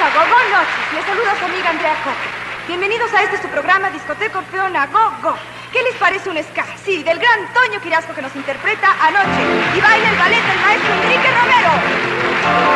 a Go Noches. Les saluda su amiga Andrea Coppe. Bienvenidos a su programa Discoteca Orfeona Go. ¿Qué les parece un ska? Sí, del gran Toño Quirasco que nos interpreta Anoche. Y baila el ballet del maestro Enrique Romero.